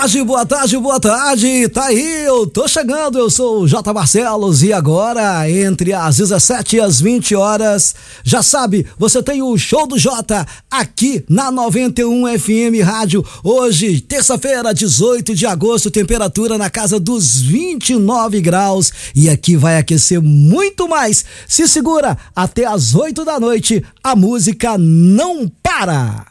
Boa tarde, tá aí, eu tô chegando, eu sou o J. Barcelos e agora, entre as 17 e as 20 horas, já sabe, você tem o Show do J aqui na 91 FM Rádio, hoje, terça-feira, 18 de agosto, temperatura na casa dos 29 graus e aqui vai aquecer muito mais, se segura, até as 8 da noite, a música não para.